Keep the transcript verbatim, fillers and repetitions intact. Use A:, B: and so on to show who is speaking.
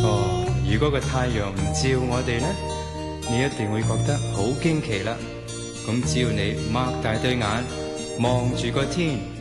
A: 哦，如果個太陽唔照我哋呢，你一定會覺得好驚奇啦。咁只要你擘大對眼望住個天，